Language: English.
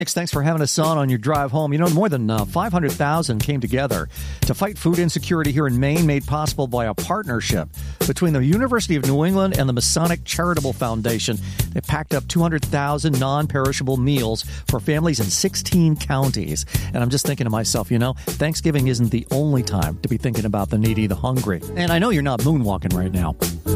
Thanks for having us on your drive home. You know, more than 500,000 came together to fight food insecurity here in Maine, made possible by a partnership between the University of New England and the Masonic Charitable Foundation. They packed up 200,000 non-perishable meals for families in 16 counties. And I'm just thinking to myself, you know, Thanksgiving isn't the only time to be thinking about the needy, the hungry. And I know you're not moonwalking right now.